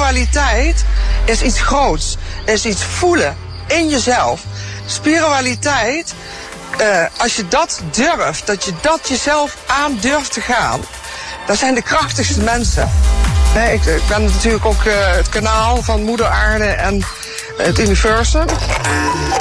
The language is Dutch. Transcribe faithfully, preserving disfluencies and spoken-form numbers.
spiritualiteit is iets groots. Is iets voelen in jezelf. Spiritualiteit, uh, als je dat durft, dat je dat jezelf aan durft te gaan, dat zijn de krachtigste mensen. Nee, ik, ik ben natuurlijk ook uh, het kanaal van Moeder Aarde en het universum.